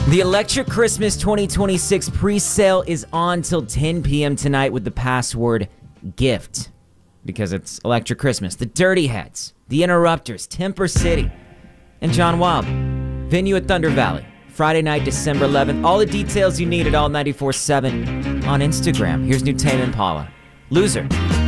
The Electric Christmas 2026 pre-sale is on till 10 p.m. tonight with the password GIFT. Because it's Electric Christmas. The Dirty Heads, The Interrupters, Temper City, and John Wild. Venue at Thunder Valley. Friday night, December 11th. All the details you need at All 94.7 on Instagram. Here's new Tame Impala. Loser.